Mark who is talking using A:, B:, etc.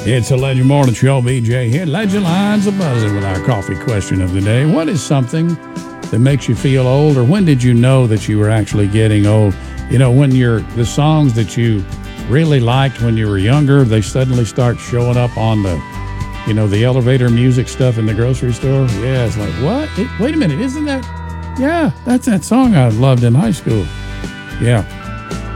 A: It's a Legend Morning Show. BJ here. Legend lines are buzzing with our coffee question of the day. What is something that makes you feel old, or when did you know that you were actually getting old? You know, when the songs that you really liked when you were younger, they suddenly start showing up on the elevator music stuff in the grocery store. Yeah, it's like, what? Wait a minute, isn't that? Yeah, that's that song I loved in high school. Yeah.